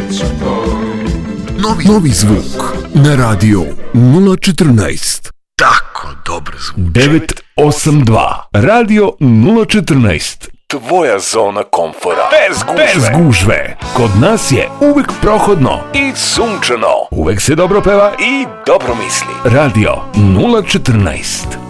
Novi zvuk na radio 014. Tako dobro zvuči. 982 radio 014. Tvoja zona komfora. Bez gužve. Kod nas je uvek prohodno I sunčano. uvek se dobro peva I dobro misli. radio 014.